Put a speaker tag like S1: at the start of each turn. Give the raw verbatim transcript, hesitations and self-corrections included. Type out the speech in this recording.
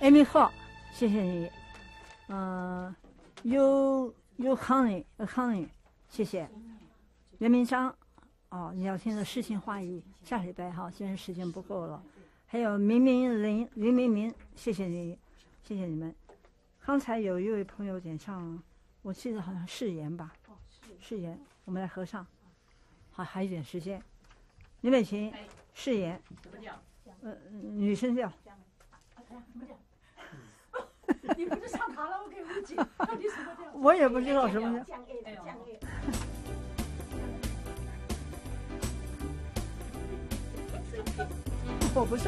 S1: Amy Hall， 谢谢你。嗯、呃，优优康尼，优康尼，谢谢。袁明章，哦，你要听的诗情画意，下礼拜哈，现在时间不够了。还有明明林林明明，谢谢你，谢谢你们。刚才有一位朋友点唱，我记得好像誓言吧，誓言，我们来合唱。好，还有一点时间。李美琴，誓言，呃，女生调。
S2: 你不是唱卡拉 OK 舞曲，到底什么调？
S1: 我也不知道什么调。
S2: 降 A 的降 A。
S1: 我不是。